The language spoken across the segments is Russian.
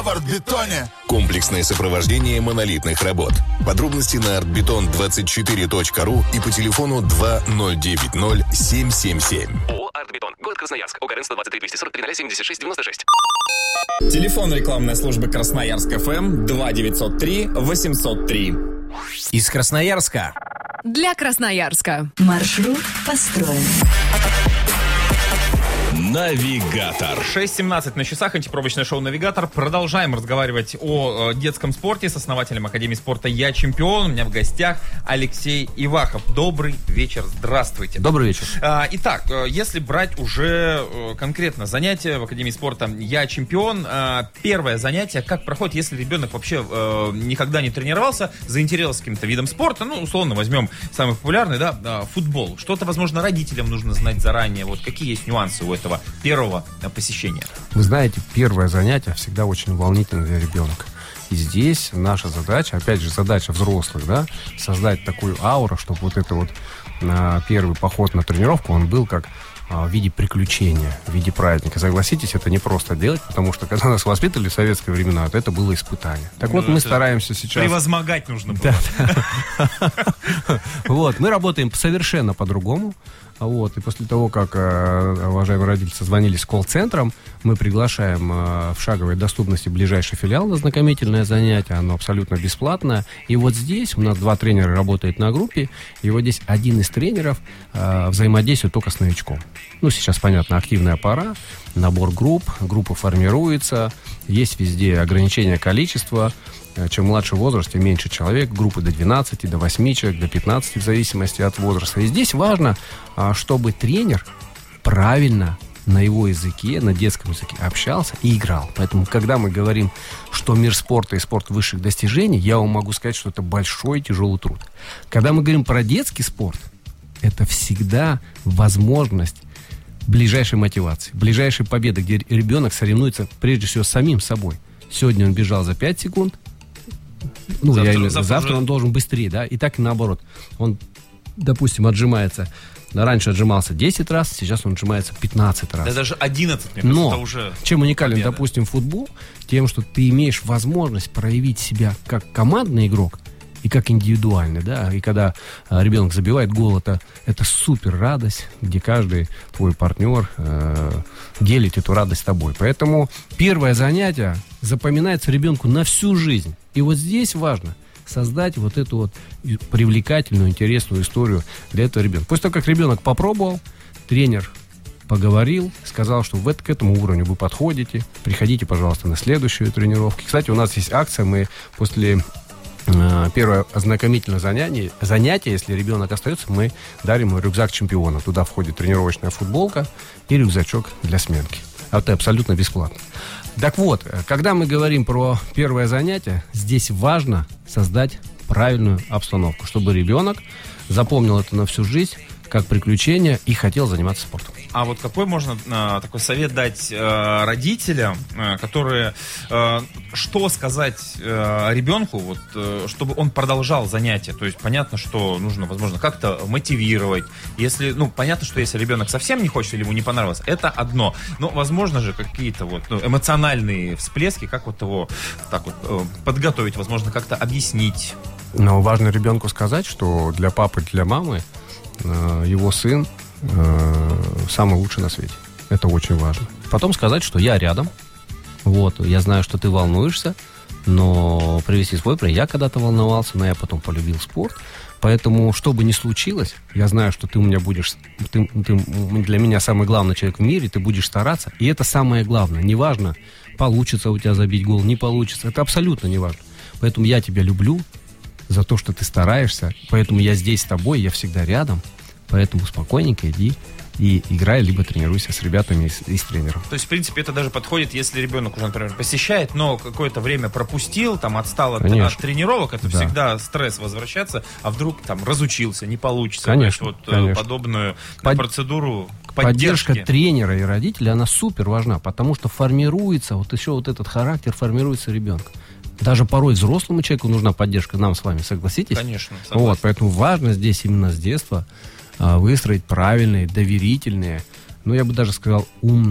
в Артбетоне. Комплексное сопровождение монолитных работ. Подробности на artbeton24.ru и по телефону 2090-777. ООО «Артбетон». Город Красноярск. ОГРН 123-243-76-96. Телефон рекламной службы Красноярск ФМ 2903-803. Из Красноярска. Для Красноярска. Маршрут построен. Навигатор. 6:17 на часах. Антипробочное шоу «Навигатор». Продолжаем разговаривать о детском спорте с основателем Академии спорта «Я чемпион». У меня в гостях Алексей Ивахов. Добрый вечер. Здравствуйте. Добрый вечер. Итак, если брать уже конкретно занятия в Академии спорта «Я чемпион», первое занятие как проходит, если ребенок вообще никогда не тренировался, заинтересовался каким-то видом спорта, ну, условно возьмем самый популярный, да, футбол. Что-то, возможно, родителям нужно знать заранее. Вот какие есть нюансы у этого первого посещения? Вы знаете, первое занятие всегда очень волнительно для ребенка. И здесь наша задача, опять же, задача взрослых, да, создать такую ауру, чтобы вот это вот первый поход на тренировку, он был как в виде приключения, в виде праздника. Согласитесь, это не просто делать, потому что когда нас воспитывали в советские времена, то это было испытание. Так вот, мы стараемся сейчас... Превозмогать нужно было. Вот, мы работаем совершенно по-другому. Вот, и после того, как уважаемые родители созвонились с колл-центром, мы приглашаем в шаговой доступности ближайший филиал на знакомительное занятие, оно абсолютно бесплатное. И вот здесь у нас 2 тренера работают на группе, и вот здесь один из тренеров взаимодействует только с новичком. Ну, сейчас, понятно, активная пора, набор группа формируется, есть везде ограничение количества. Чем младше возраст, тем меньше человек, группы до 12, до 8 человек, до 15 в зависимости от возраста. И здесь важно, чтобы тренер правильно на его языке, на детском языке общался и играл. Поэтому, когда мы говорим, что мир спорта и спорт высших достижений, я вам могу сказать, что это большой тяжелый труд. Когда мы говорим про детский спорт, это всегда возможность ближайшей мотивации, ближайшей победы, где ребенок соревнуется прежде всего с самим собой. Сегодня он бежал за 5 секунд, завтра он должен быстрее, да, и так и наоборот. Он, допустим, отжимается, раньше отжимался 10 раз, сейчас он отжимается 15 раз. Да даже 11, мне кажется, это уже чем уникален, победа. Допустим, футбол, тем, что ты имеешь возможность проявить себя как командный игрок и как индивидуальный, да, и когда ребенок забивает гол, это супер радость, где каждый твой партнер делит эту радость с тобой. Поэтому первое занятие запоминается ребенку на всю жизнь. И вот здесь важно создать вот эту вот привлекательную, интересную историю для этого ребенка. После того, как ребенок попробовал, тренер поговорил, сказал, что к этому уровню вы подходите, приходите, пожалуйста, на следующую тренировку. Кстати, у нас есть акция, мы после первое ознакомительное занятие, если ребенок остается, мы дарим ему рюкзак чемпиона. Туда входит тренировочная футболка и рюкзачок для сменки. Это абсолютно бесплатно. Так вот, когда мы говорим про первое занятие, здесь важно создать правильную обстановку, чтобы ребенок запомнил это на всю жизнь, как приключение, и хотел заниматься спортом. А вот какой можно такой совет дать родителям, которые, что сказать ребенку, вот, чтобы он продолжал занятия? То есть понятно, что нужно, возможно, как-то мотивировать. Если, понятно, что если ребенок совсем не хочет или ему не понравилось, это одно. Но, возможно же, какие-то вот эмоциональные всплески, как вот его так вот подготовить, возможно, как-то объяснить. Но важно ребенку сказать, что для папы, для мамы его сын самый лучший на свете. Это очень важно. Потом сказать, что я рядом. Вот, я знаю, что ты волнуешься, но привести свой пример. Я когда-то волновался, но я потом полюбил спорт. Поэтому, что бы ни случилось, я знаю, что ты у меня будешь... Ты для меня самый главный человек в мире, ты будешь стараться. И это самое главное. Неважно, получится у тебя забить гол, не получится. Это абсолютно неважно. Поэтому я тебя люблю за то, что ты стараешься. Поэтому я здесь с тобой, я всегда рядом. Поэтому спокойненько иди и играй, либо тренируйся с ребятами и с тренером. То есть, в принципе, это даже подходит, если ребенок уже, например, посещает, но какое-то время пропустил, там, отстал от тренировок, это всегда стресс возвращаться, а вдруг там разучился, не получится. Конечно, то есть, вот подобную процедуру поддержка тренера и родителя, она супер важна, потому что формируется, вот еще вот этот характер формируется ребенка. Даже порой взрослому человеку нужна поддержка, нам с вами, согласитесь? Конечно, согласен. Вот, поэтому важно здесь именно с детства выстроить правильные, доверительные, я бы даже сказал, умные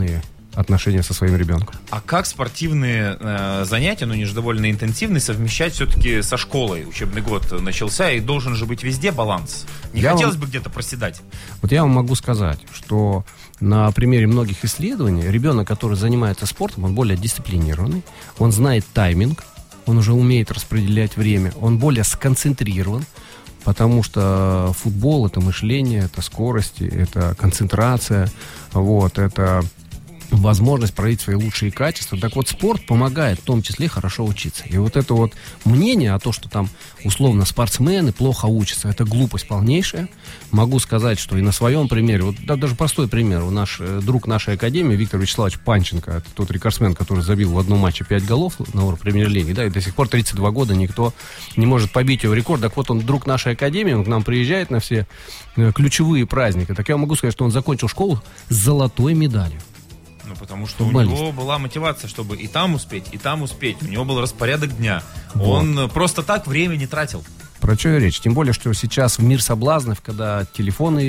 отношения со своим ребенком. А как спортивные занятия, ну, не же довольно интенсивные, совмещать все-таки со школой? Учебный год начался, и должен же быть везде баланс. Не хотелось бы где-то проседать. Вот я вам могу сказать, что на примере многих исследований ребенок, который занимается спортом, он более дисциплинированный, он знает тайминг, он уже умеет распределять время, он более сконцентрирован, потому что футбол — это мышление, это скорость, это концентрация, вот, это возможность проявить свои лучшие качества. Так вот, спорт помогает в том числе хорошо учиться. И вот это вот мнение о том, что там условно спортсмены плохо учатся, это глупость полнейшая. Могу сказать, что и на своем примере, вот даже простой пример, наш друг нашей академии Виктор Вячеславович Панченко, это тот рекордсмен, который забил в одном матче 5 голов на уровне премьер-лиги, да, и до сих пор 32 года никто не может побить его рекорд. Так вот, он друг нашей академии, он к нам приезжает на все ключевые праздники. Так я могу сказать, что он закончил школу с золотой медалью. Ну, потому что у него была мотивация, чтобы и там успеть, и там успеть. У него был распорядок дня. Вот. Он просто так время не тратил. Про что речь? Тем более, что сейчас в мир соблазнов, когда телефоны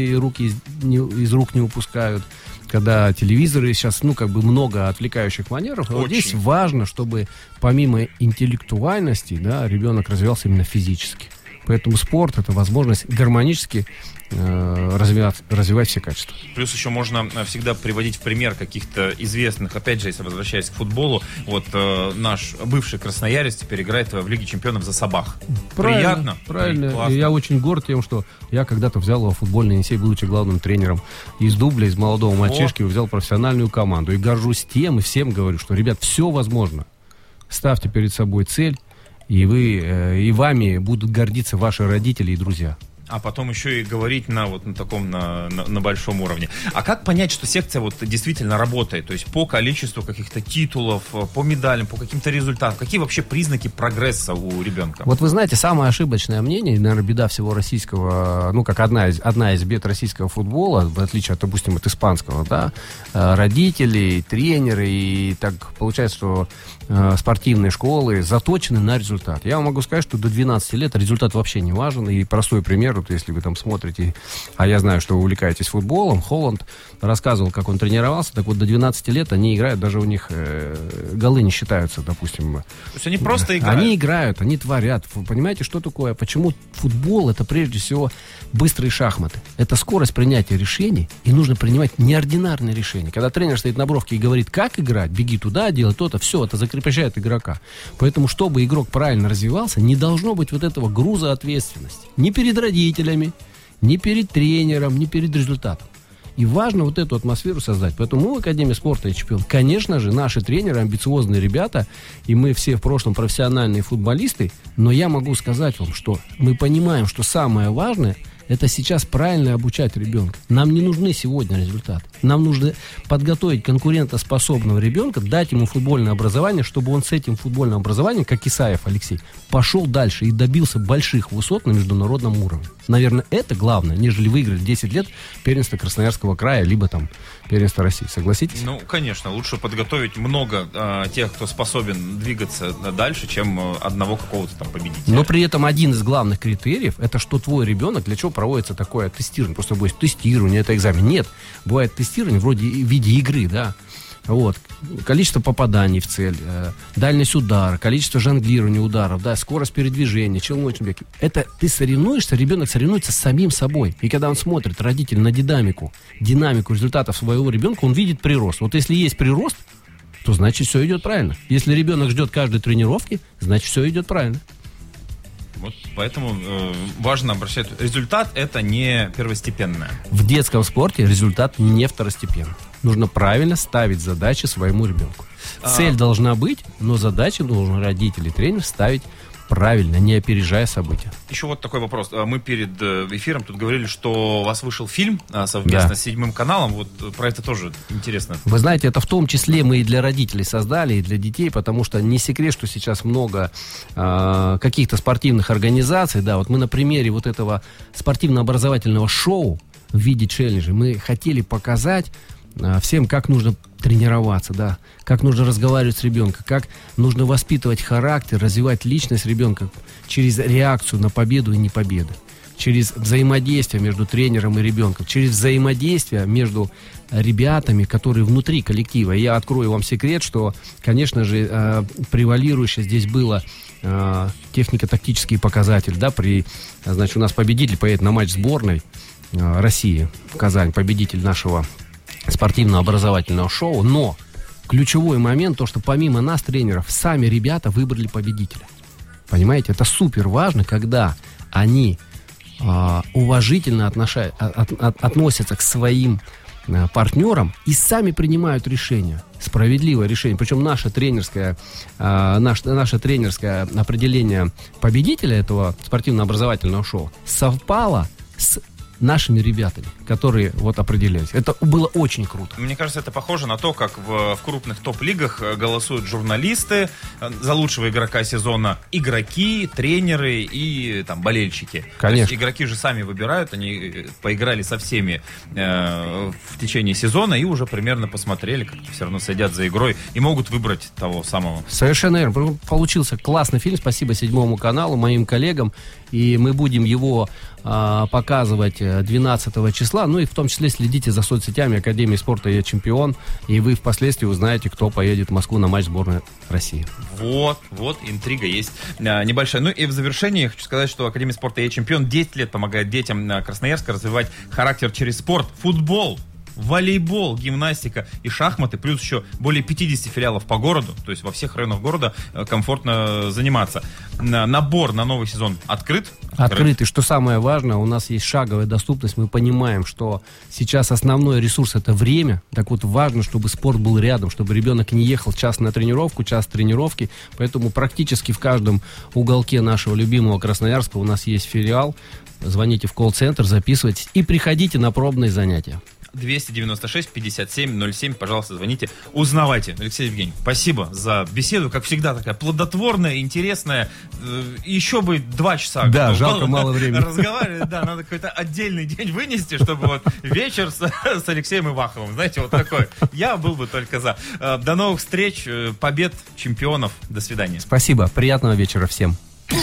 из рук не упускают, когда телевизоры сейчас, много отвлекающих манеров. Вот здесь важно, чтобы помимо интеллектуальности, да, ребенок развивался именно физически. Поэтому спорт — это возможность гармонически развивать все качества. Плюс еще можно всегда приводить в пример каких-то известных, опять же, если возвращаясь к футболу, вот наш бывший красноярец теперь играет в Лиге чемпионов за Сабах. Правильно, правильно. И я очень горд тем, что я когда-то взял его в футбольный Енисей, будучи главным тренером. Из дубля, из молодого мальчишки взял профессиональную команду. И горжусь тем, и всем говорю, что, ребят, все возможно. Ставьте перед собой цель, и вами будут гордиться ваши родители и друзья. А потом еще и говорить на большом уровне. А как понять, что секция действительно работает? То есть по количеству каких-то титулов, по медалям, по каким-то результатам. Какие вообще признаки прогресса у ребенка? Вот вы знаете, самое ошибочное мнение, наверное, беда всего российского, как одна из бед российского футбола, в отличие, допустим, от испанского, да, родители, тренеры, и так получается, что спортивные школы заточены на результат. Я вам могу сказать, что до 12 лет результат вообще не важен. И простой пример, если вы там смотрите, а я знаю, что вы увлекаетесь футболом, Холланд рассказывал, как он тренировался, так вот до 12 лет они играют, даже у них голы не считаются, допустим. То есть они просто играют? Они играют, они творят. Вы понимаете, что такое? Почему футбол — это прежде всего быстрые шахматы? Это скорость принятия решений, и нужно принимать неординарные решения. Когда тренер стоит на бровке и говорит, как играть, беги туда, делай то-то, все, это закрепощает игрока. Поэтому, чтобы игрок правильно развивался, не должно быть вот этого груза ответственности. Ни перед родителями, ни перед тренером, ни перед результатом. И важно вот эту атмосферу создать. Поэтому мы в Академии спорта и чемпион. Конечно же, наши тренеры амбициозные ребята, и мы все в прошлом профессиональные футболисты, но я могу сказать вам, что мы понимаем, что самое важное — это сейчас правильно обучать ребенка. Нам не нужны сегодня результаты. Нам нужно подготовить конкурентоспособного ребенка, дать ему футбольное образование, чтобы он с этим футбольным образованием, как Исаев Алексей, пошел дальше и добился больших высот на международном уровне. Наверное, это главное, нежели выиграть 10 лет первенство Красноярского края, либо там первенство России. Согласитесь? Ну, конечно, лучше подготовить много тех, кто способен двигаться дальше, чем одного какого-то там победителя. Но при этом один из главных критериев — это что твой ребенок, для чего проводится такое тестирование. Просто будет тестирование, это экзамен. Нет, бывает тестирование вроде в виде игры, да. Вот. Количество попаданий в цель, дальность удара, количество жонглирования ударов, да, скорость передвижения, челночный бег. Это ты соревнуешься, ребенок соревнуется с самим собой. И когда он смотрит, родитель, на динамику результатов своего ребенка, он видит прирост. Вот если есть прирост, то значит все идет правильно. Если ребенок ждет каждой тренировки, значит все идет правильно. Вот поэтому важно обращать... Результат — это не первостепенное. В детском спорте результат не второстепенный. Нужно правильно ставить задачи своему ребенку. Цель должна быть, но задачи должен родитель и тренер ставить правильно, не опережая события. Еще вот такой вопрос. Мы перед эфиром тут говорили, что у вас вышел фильм совместно с 7 каналом. Вот про это тоже интересно. Вы знаете, это в том числе мы и для родителей создали, и для детей, потому что не секрет, что сейчас много каких-то спортивных организаций. Да, вот мы на примере вот этого спортивно-образовательного шоу в виде челленджа мы хотели показать всем, как нужно тренироваться, да, как нужно разговаривать с ребенком, как нужно воспитывать характер, развивать личность ребенка через реакцию на победу и непобеду, через взаимодействие между тренером и ребенком, через взаимодействие между ребятами, которые внутри коллектива. И я открою вам секрет, что, конечно же, превалирующее здесь было технико-тактический показатель. Да, значит, у нас победитель поедет на матч сборной России в Казань, победитель нашего спортивно-образовательного шоу, но ключевой момент, то, что помимо нас, тренеров, сами ребята выбрали победителя. Понимаете, это супер важно, когда они уважительно относятся к своим партнерам и сами принимают решения, справедливое решение. Причем наше тренерское определение победителя этого спортивно-образовательного шоу совпало с нашими ребятами, которые вот определялись. Это было очень круто. Мне кажется, это похоже на то, как в крупных топ-лигах голосуют журналисты за лучшего игрока сезона, игроки, тренеры и там болельщики. Конечно. То есть игроки же сами выбирают, они поиграли со всеми в течение сезона и уже примерно посмотрели, как все равно следят за игрой и могут выбрать того самого. Совершенно верно. Получился классный фильм. Спасибо 7 каналу, моим коллегам. И мы будем его показывать 12 числа. Ну и в том числе следите за соцсетями Академии спорта «Я чемпион». И вы впоследствии узнаете, кто поедет в Москву на матч сборной России. Вот, интрига есть небольшая. Ну и в завершении хочу сказать, что Академия спорта «Я чемпион» 10 лет помогает детям Красноярска развивать характер через спорт. Футбол, волейбол, гимнастика и шахматы, плюс еще более 50 филиалов по городу, то есть во всех районах города комфортно заниматься. Набор на новый сезон открыт. И что самое важное, у нас есть шаговая доступность, мы понимаем, что сейчас основной ресурс — это время, так вот важно, чтобы спорт был рядом, чтобы ребенок не ехал час на тренировку, час тренировки, поэтому практически в каждом уголке нашего любимого Красноярска у нас есть филиал. Звоните в колл-центр, записывайтесь и приходите на пробные занятия. 296-57-07, пожалуйста, звоните, узнавайте. Алексей Евгеньевич, спасибо за беседу, как всегда, такая плодотворная, интересная. Еще бы 2 часа. Да, жалко, мало времени. Разговаривать, да, надо какой-то отдельный день вынести, чтобы вот вечер с Алексеем Иваховым, знаете, вот такой. Я был бы только за. До новых встреч, побед, чемпионов. До свидания. Спасибо, приятного вечера всем.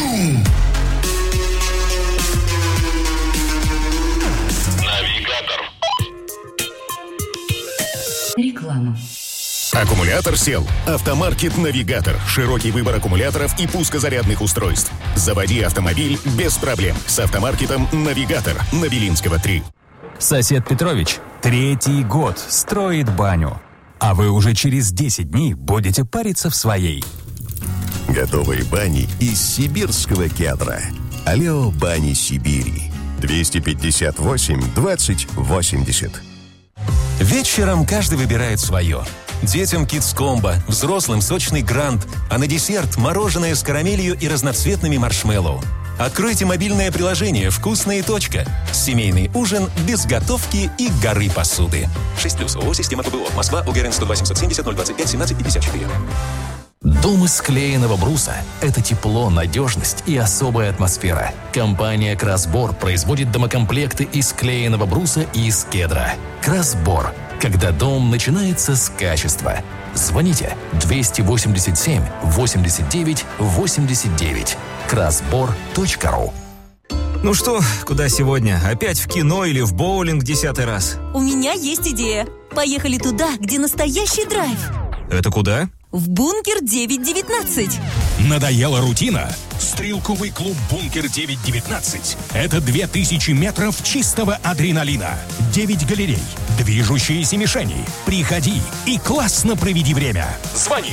Реклама. Аккумулятор сел. Автомаркет «Навигатор». Широкий выбор аккумуляторов и пускозарядных устройств. Заводи автомобиль без проблем. С автомаркетом «Навигатор» на Белинского 3. Сосед Петрович 3-й год строит баню. А вы уже через 10 дней будете париться в своей. Готовые бани из сибирского кедра. Алло, бани Сибири. 258 20 80. Вечером каждый выбирает свое. Детям Kids Combo, взрослым сочный грант, а на десерт мороженое с карамелью и разноцветными маршмеллоу. Откройте мобильное приложение «Вкусная точка». Семейный ужин без готовки и горы посуды. 6+, ООО «Система ПБО». Москва, УГРН 102 770 025 17 54. Дом из клееного бруса – это тепло, надежность и особая атмосфера. Компания «Красбор» производит домокомплекты из клееного бруса и из кедра. «Красбор» – когда дом начинается с качества. Звоните 287 89 89. красбор.ру. Ну что, куда сегодня? Опять в кино или в боулинг 10-й раз? У меня есть идея. Поехали туда, где настоящий драйв. Это куда? В «Бункер 919». Надоела рутина? Стрелковый клуб «Бункер 919» — это 2000 метров чистого адреналина, 9 галерей, движущиеся мишени. Приходи и классно проведи время. Звони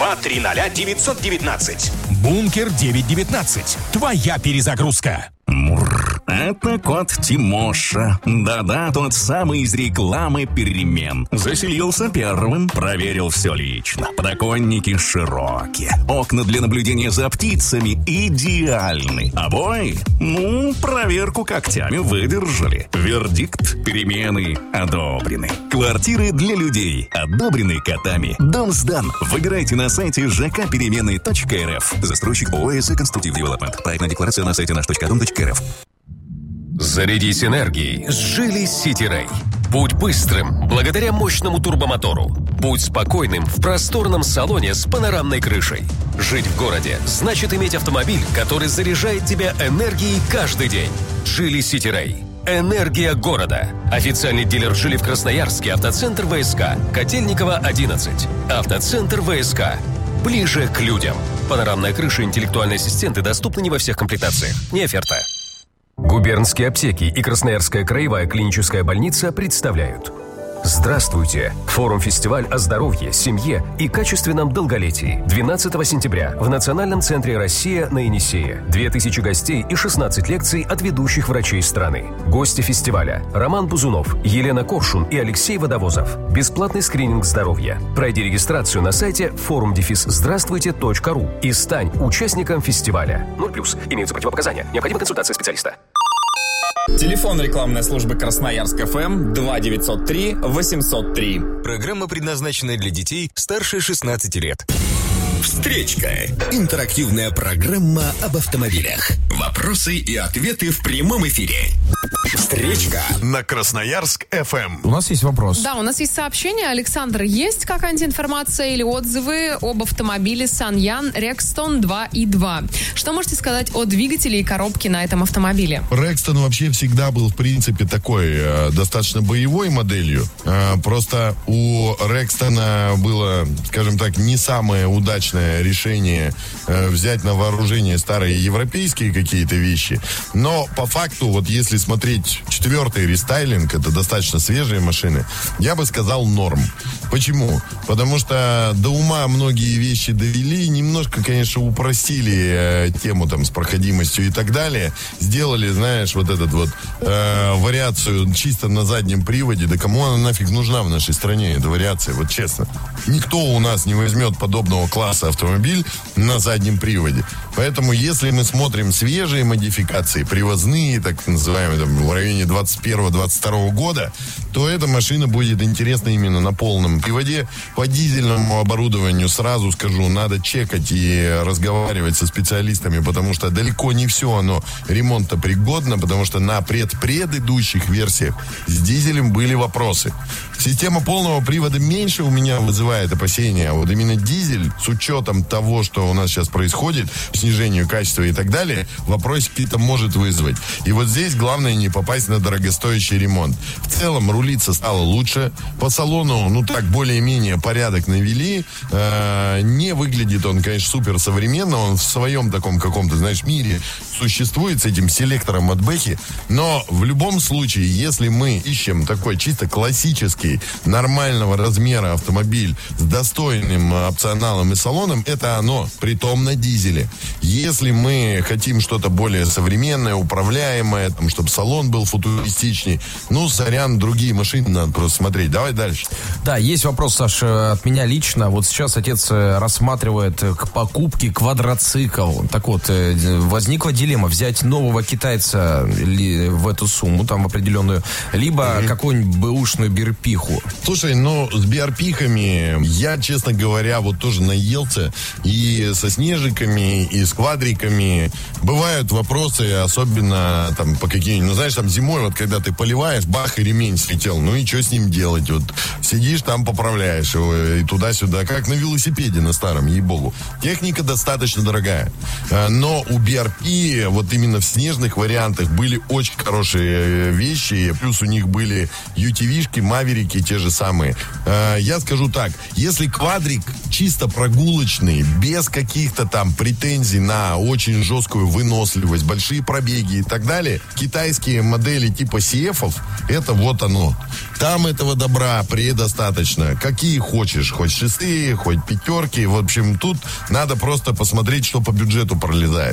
230-919. «Бункер 919». Твоя перезагрузка. Мур, это кот Тимоша. Да-да, тот самый из рекламы перемен. Заселился первым, проверил все лично. Подоконники широкие, окна для наблюдения за птицами идеальны. Обои, проверку когтями выдержали. Вердикт: перемены одобрены. Квартиры для людей одобрены котами. Дом сдан. Выбирайте на сайте jkpereмены.рф. Застройщик ООО «Конструктив Девелопмент». Проектная декларация на сайте наш.дом.рф. Зарядись энергией с Geely City Ray. Будь быстрым благодаря мощному турбомотору. Будь спокойным в просторном салоне с панорамной крышей. Жить в городе значит иметь автомобиль, который заряжает тебя энергией каждый день. Geely City Ray. Энергия города. Официальный дилер Geely в Красноярске. Автоцентр ВСК. Котельникова, 11. Автоцентр ВСК. Ближе к людям. Панорамная крыша и интеллектуальные ассистенты доступны не во всех комплектациях. Не оферта. Губернские аптеки и Красноярская краевая клиническая больница представляют. Здравствуйте! Форум-фестиваль о здоровье, семье и качественном долголетии. 12 сентября в Национальном центре «Россия» на Енисее. 2000 гостей и 16 лекций от ведущих врачей страны. Гости фестиваля: Роман Бузунов, Елена Коршун и Алексей Водовозов. Бесплатный скрининг здоровья. Пройди регистрацию на сайте forum-здравствуйте.ру и стань участником фестиваля. 0+. Имеются противопоказания. Необходима консультация специалиста. Телефон рекламной службы Красноярск ФМ 2903 803. Программа предназначена для детей старше 16 лет. Встречка. Интерактивная программа об автомобилях. Вопросы и ответы в прямом эфире. Встречка на Красноярск ФМ. У нас есть вопрос. Да, у нас есть сообщение. Александр, есть какая-нибудь информация или отзывы об автомобиле Саньян Рекстон 2.2? Что можете сказать о двигателе и коробке на этом автомобиле? Рекстон вообще всегда был, в принципе, такой достаточно боевой моделью. Просто у Рекстона было, скажем так, не самое удачное решение взять на вооружение старые европейские какие-то вещи. Но по факту, вот если смотреть 4-й рестайлинг, это достаточно свежие машины, я бы сказал норм. Почему? Потому что до ума многие вещи довели, немножко, конечно, упростили тему там с проходимостью и так далее. Сделали, знаешь, вот этот вот вариацию чисто на заднем приводе. Да кому она нафиг нужна в нашей стране, эта вариация, вот честно. Никто у нас не возьмет подобного класса автомобиль на заднем приводе. Поэтому, если мы смотрим свежие модификации, привозные, так называемые, там, в районе 21-22 года, то эта машина будет интересна именно на полном приводе. По дизельному оборудованию, сразу скажу, надо чекать и разговаривать со специалистами, потому что далеко не все оно ремонтопригодно, потому что на предыдущих версиях с дизелем были вопросы. Система полного привода меньше у меня вызывает опасения, а вот именно дизель, с учетом того, что у нас сейчас происходит, снижению качества и так далее, вопросики-то может вызвать. И вот здесь главное не попасть на дорогостоящий ремонт. В целом рулиться стало лучше. По салону, ну так, более-менее порядок навели. Не выглядит он, конечно, супер современно. Он в своем таком каком-то, знаешь, мире существует с этим селектором от Бэхи. Но в любом случае, если мы ищем такой чисто классический, нормального размера автомобиль с достойным опционалом и салоном, это оно, притом на дизеле. Если мы хотим что-то более современное, управляемое, там, чтобы салон был футуристичней, ну, сорян, другие машины надо просто смотреть. Давай дальше. Да, есть вопрос, Саша, от меня лично. Вот сейчас отец рассматривает к покупке квадроцикл. Так вот, возникла дилемма: взять нового китайца в эту сумму, там, определенную, либо какую-нибудь бэушную бирпиху. Слушай, ну, с биарпихами я, честно говоря, вот тоже наелся и со снежиками, и с квадриками. Бывают вопросы, особенно там по каким-нибудь, ну, знаешь, там зимой, вот когда ты поливаешь, бах, и ремень слетел. Ну и что с ним делать? Вот сидишь там, поправляешь его и туда-сюда, как на велосипеде на старом, ей-богу. Техника достаточно дорогая. Но у BRP, вот именно в снежных вариантах, были очень хорошие вещи. Плюс у них были UTV-шки, маверики те же самые. Я скажу так, если квадрик чисто прогулочный, без каких-то там претензий на очень жесткую выносливость, большие пробеги и так далее, китайские модели типа CF-ов, это вот оно. Там этого добра предостаточно. Какие хочешь, хоть шестые, хоть пятерки. В общем, тут надо просто посмотреть, что по бюджету пролезает.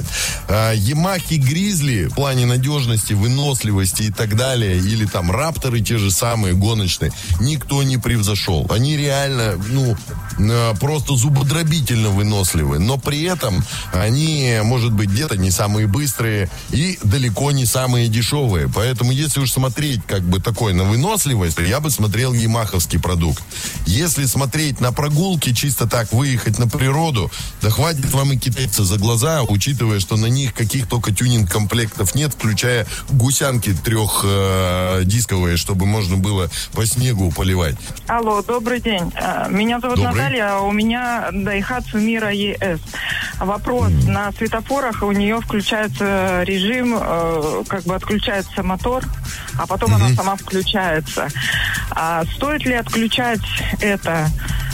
Ямахи Гризли в плане надежности, выносливости и так далее, или там Рапторы те же самые гоночные, никто не превзошел. Они реально, ну, просто зубодробительные гробительно выносливы, но при этом они, может быть, где-то не самые быстрые и далеко не самые дешевые. Поэтому, если уж смотреть как бы такой на выносливость, я бы смотрел ямаховский продукт. Если смотреть на прогулки, чисто так выехать на природу, да хватит вам и китайцы за глаза, учитывая, что на них каких только тюнинг-комплектов нет, включая гусянки трехдисковые, чтобы можно было по снегу поливать. Алло, добрый день. Меня зовут Наталья, у меня Daihatsu Mira ES. Вопрос. На светофорах у нее включается режим, как бы отключается мотор, а потом она сама включается. Стоит ли отключать это,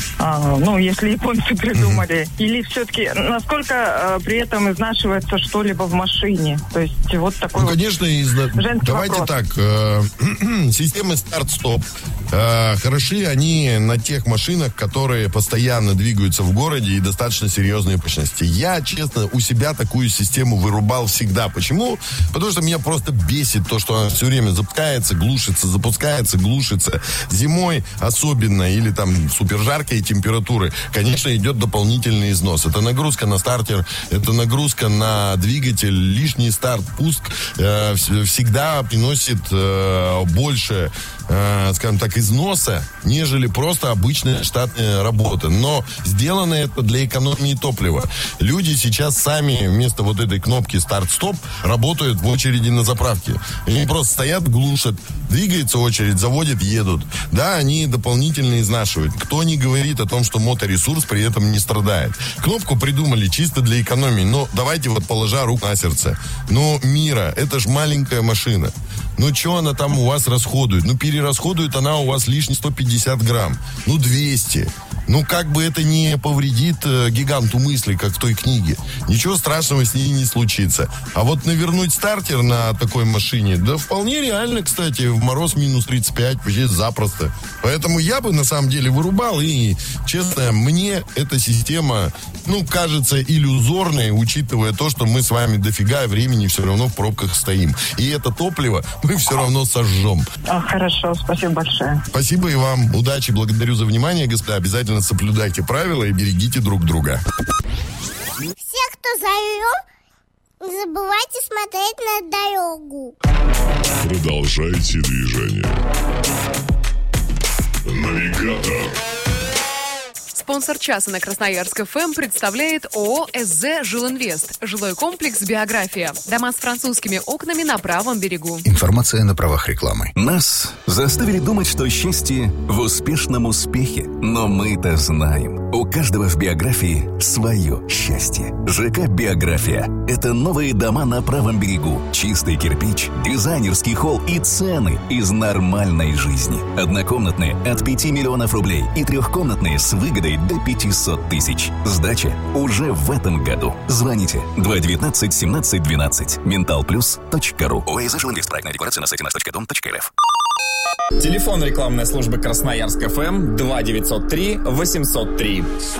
если японцы придумали? Или все-таки насколько при этом изнашивается что-либо в машине? То есть вот такой конечно, давайте вопрос. Так. Системы старт-стоп. Хороши они на тех машинах, которые постоянно двигаются в городе и достаточно серьезные мощности. Я, честно, у себя такую систему вырубал всегда. Почему? Потому что меня просто бесит то, что она все время запускается, глушится, запускается, глушится. Зимой особенно, или там супер жаркие температуры, конечно, идет дополнительный износ. Это нагрузка на стартер, это нагрузка на двигатель, лишний старт, пуск всегда приносит больше, скажем так, износа, нежели просто обычная штатная работа. Но сделано это для экономии топлива. Люди сейчас сами вместо вот этой кнопки старт-стоп работают в очереди на заправке. Они просто стоят, глушат, двигается очередь, заводят, едут. Да, они дополнительно изнашивают. Кто не говорит о том, что моторесурс при этом не страдает. Кнопку придумали чисто для экономии. Но давайте вот положа руку на сердце. Мира, это ж маленькая машина. Что она там у вас расходует? Перерасходует она у вас лишние 150 грамм. 200. Как бы это не повредит гиганту мысли, как в той книге. Ничего страшного с ней не случится. А вот навернуть стартер на такой машине, да вполне реально, кстати, в мороз минус 35, почти запросто. Поэтому я бы, на самом деле, вырубал. И, честно, мне эта система, кажется иллюзорной, учитывая то, что мы с вами дофига времени все равно в пробках стоим. И это топливо мы все равно сожжем. Хорошо, спасибо большое. Спасибо и вам. Удачи, благодарю за внимание, господа. Обязательно соблюдайте правила и берегите друг друга. Все, кто за рулем, не забывайте смотреть на дорогу. Продолжайте движение. Навигатор. Спонсор часа на Красноярск ФМ представляет ООО СЗ «Жилинвест». Жилой комплекс «Биография». Дома с французскими окнами на правом берегу. Информация на правах рекламы. Нас заставили думать, что счастье в успешном успехе. Но мы-то знаем, у каждого в биографии свое счастье. ЖК «Биография» — это новые дома на правом берегу, чистый кирпич, дизайнерский холл и цены из нормальной жизни. Однокомнатные от 5 миллионов рублей и трехкомнатные с выгодой до 500 тысяч. Сдача уже в этом году. Звоните 219-17-12. mentalplus.ru. ОСЗ «Жилинвест». Проектная декларация на сайте наш.дом.рф. Телефон рекламной службы Красноярск ФМ 2903 803.